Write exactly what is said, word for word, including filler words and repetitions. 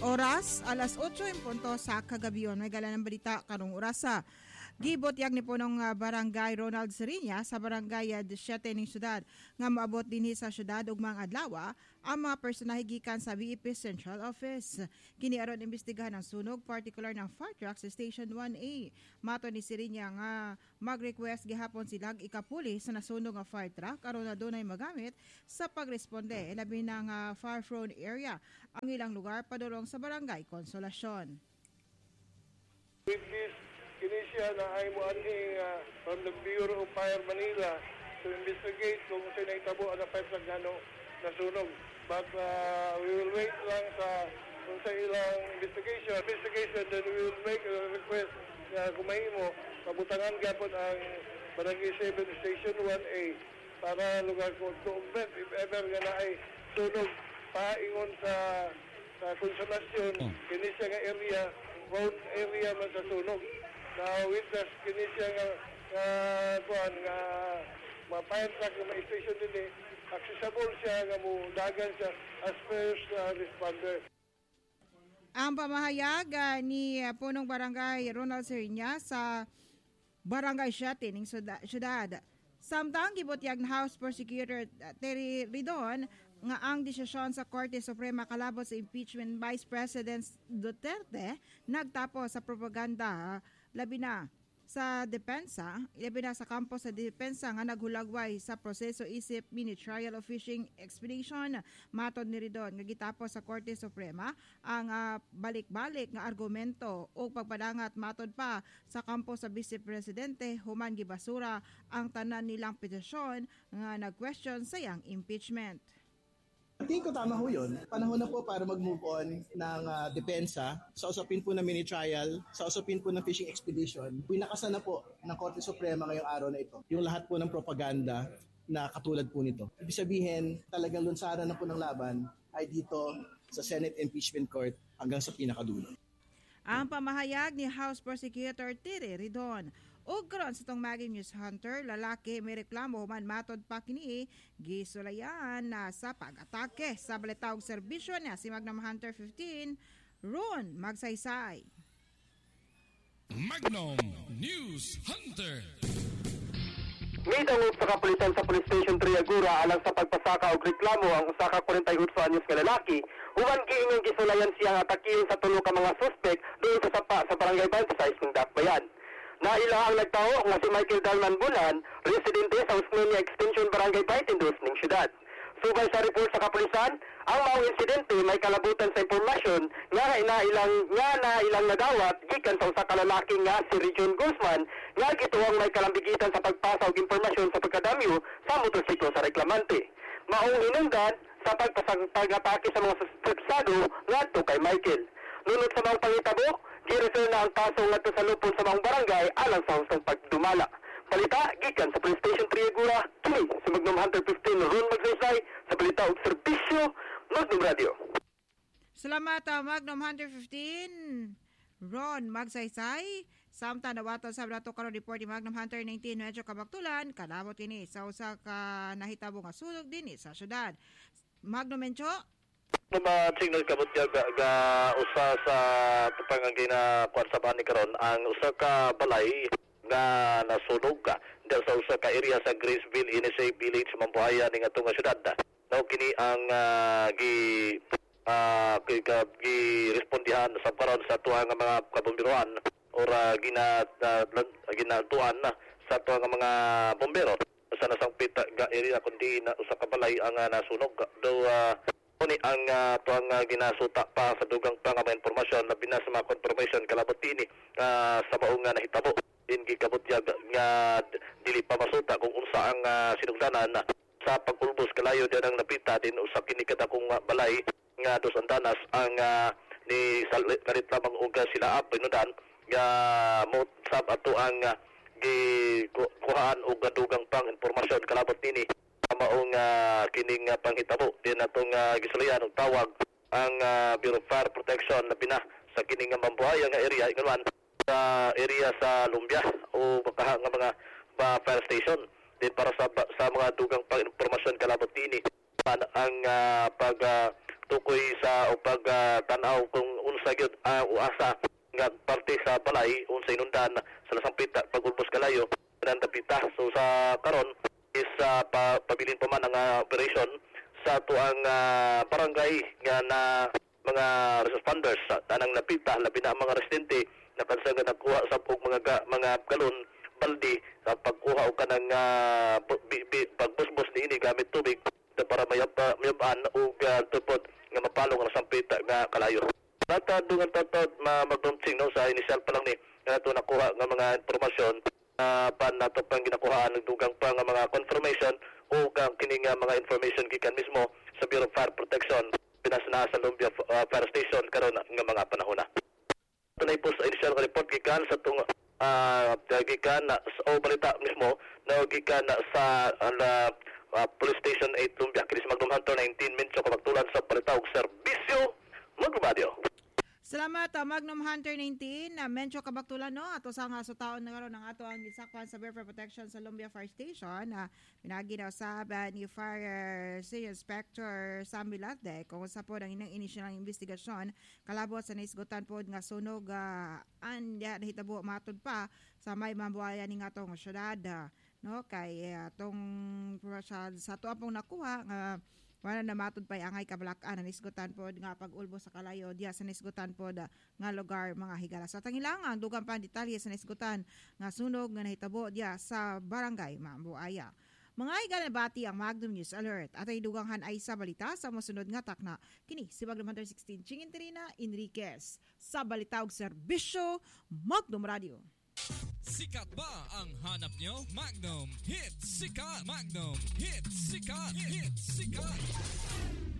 Oras, alas otso yung punto sa kagabiyon. May gala ng balita karong orasa. Gibot yag ni punong uh, barangay Ronald Serinya sa barangay uh, Desiete ng syudad. Nga maabot din sa syudad ug mga adlaw ang mga personahe gikan sa B I P Central Office. Kini aron imbestigahan ang sunog, particular ng fire truck sa Station one A. Mato ni Serinya nga mag-request gihapon silang ikapuli sa nasunog nga fire truck aron na dunay magamit sa pagresponde labi ng uh, fire-prone area ang ilang lugar padulong sa barangay Consolacion. With this, kinisya na ay muanhing uh, from the Bureau of Fire Manila to investigate kung sino itabo ang fire truck gano nasunog. But uh, we will wait lang sa kung sa ilang investigation. Investigation, then we will make a request na uh, kumahimo, kabutangan gapon ang Barangay seven Station one A para lugar ko to prevent if ever nga na ay sunog paingon sa sa Consolacion, oh. Kinisya nga area, road area man sa sunog. Na witness kinisya nga nga kuan nga mga fire truck nga may station din eh, accessible siya nga mo dagan siya as first uh, responder. Ang pamahayag uh, ni uh, punong barangay Ronald Serinya sa barangay Siete ng syudad. Samtang gibutyag na House Prosecutor uh, Terry Ridon nga ang desisyon sa Korte Suprema kalabot sa impeachment Vice President Duterte nagtapos sa propaganda labi na sa depensa, labi na sa kampo sa depensa nga naghulagway sa proseso isip mini trial of fishing expedition. Matod ni Ridon nga gitapos sa Korte Suprema ang uh, balik-balik nga argumento o pagpadangat matod pa sa kampo sa Vice Presidente human gibasura ang tanan nilang petisyon nga nag-question sa yang impeachment. Tingin ko tama ho yun. Panahon na po para mag-move on ng uh, depensa sa usapin po ng mini-trial, sa usapin po ng fishing expedition. Pinakasan na po ng Korte Suprema ngayong araw na ito. Yung lahat po ng propaganda na katulad po nito. Ibig sabihin, talagang lunsaran na po ng laban ay dito sa Senate Impeachment Court hanggang sa pinakadulo. Ang pamahayag ni House Prosecutor Terry Ridon. O karon sa tong Maging News Hunter, lalaki may reklamo man matod pa kini gisulayan na sa pag-atake sa balitawag serbisyo niya si Magnum Hunter fifteen, Ron Magsaysay. Magnum News Hunter. May dangog sa kapulisan sa Police Station Triagura alang sa pagpasaka og reklamo ang usa ka forty-eight anyos nga lalaki human giingong gisulayan siya nga atakihin sa tulo ka mga suspect doon sa sapa sa Barangay twenty-six ng Dakbayan. Naila ang nagtawo nga si Michael Dalman Bulan, residente sa Usmeña Extension Barangay twenty-two ng syudad. Subay sa report sa kapulisan, ang mga insidente may kalabutan sa impormasyon nga inailang nga na ilang nadawat gikan sa usa ka lalaki nga si Region Guzman nga gituwang may kalambigitan sa pagpasa og impormasyon sa pagkadamyo sa motorsiklo sa reklamante. Maong hinungdan sa pagpasag-atake sa mga suspetsado ngadto kay Michael. Nunod sa mga pangitabo, gi-refer na ang kaso ngadto sa lupon sa mga barangay alang sa hustong pagdumala. Balita gikan sa Police Station Triagura, kini si Magnum Hunter fifteen Ron Magsaysay sa balita ug serbisyo Magnum Radio. Salamat uh, Magnum Hunter fifteen Ron Magsaysay. Samtang nawaton sa brato karon report ni Magnum Hunter nineteen medyo kabaktulan kalabot kini sa usa ka nahitabo nga sunog dinhi sa syudad. Magnum Mencho. Mga signal kabut ga, ga usa sa pangangay na kwarsabahan ni karon ang usa ka balay nga nasunog ka dahil sa usa ka area sa Graceville, N S A Village, Mambuaya ning atong syudad. Now kini ang uh, gi uh, gi, gi respondihan sa karon sa tuwa nga mga kabomberohan or uh, gina uh, ginatuan na sa tuwa nga mga bombero sa nasangpit ga area kundi na usa ka balay ang uh, nasunog do uh, Kuni ang uh, tuang uh, ginasuta pa sa dugang pa nga informasyon na binas mga confirmation kalabot ini uh, sa maong nga nahitabo din gikabutyag nga dili pa masuta kung unsa ang uh, sinugdanan sa pagpulbos kalayo diyan ang napita din usa kini kadakong uh, balay nga dos andanas ang uh, ni kalit lamang uga sila ap pinudan nga mo sab ato ang uh, gikuhaan og dugang pang informasyon kalabot ini maong uh, kining uh, panghitabo din atong uh, gisulayan og tawag ang uh, Bureau of Fire Protection na pina sa kining uh, Mambuaya nga area ingon sa area sa Lumbia o baka nga mga uh, fire station din para sa sa mga dugang pang informasyon kalabot ini ang uh, pag uh, tukoy sa o pag uh, tanaw kung sa gyud uh, uasa nga parte sa balay unsay inundan sa Lasampita pag-ulbos kalayo nan dapita. So sa karon is uh, pa, pabilin pa man ang uh, operation sa tuang uh, barangay nga na mga responders sa tanang napita labi na ang mga residente na kansa nga nagkuha sa og mga ga, mga galon balde sa pagkuha og kanang uh, pagbusbos niini gamit tubig para mayab-an og uh, tupod nga mapalong ang Lasampita nga kalayo. Tata dungan tatod magdumtsing no sa initial pa lang ni nato nakuha nga mga impormasyon uh, pan nato pang ginakuhaan ng dugang pa nga mga confirmation o kang kini nga mga information gikan mismo sa Bureau of Fire Protection pinasana sa Lumbia uh, Fire Station karon nga mga panahon na. Tunay po sa initial report gikan sa tung uh, gikan na o balita mismo na gikan na sa uh, uh, Police Station eight Lumbia kini sa Magnum Hunter nineteen minutes kapagtulan sa balita og serbisyo Magrubadio. Salamat uh, Magnum Hunter nineteen na uh, mencho kabaktulan no ato sa nga so taon na karon ang ato ang gisakpan sa Bureau of Protection sa Lumbia Fire Station na uh, pinagi daw sa uh, ni Fire Senior Inspector Sammy Latde kung sa po ang inang initial investigation kalabot sa naisgutan po nga sunog uh, anya nahitabo matud pa sa may mambuayan ning atong syudad uh, no kay atong uh, sa, sa to apong nakuha nga uh, wala na matud pa'y angay kabalakan na nisgutan po nga pag-ulbo sa kalayo diya sa nisgutan po da, nga lugar mga higala. So tangilangang dugang pa detalye sa nisgutan nga sunog nga nahitabo diya sa barangay Mambuaya. Mga higala bati ang Magnum News Alert at ay duganghan ay sa balita sa masunod nga takna. Kini si Magnum Hunter sixteen Chingin Trina Enriquez sa balita og serbisyo Magnum Radio. Sikat ba ang hanap nyo? Magnum Hit Sikat! Magnum Hit Sikat! Hit Sikat!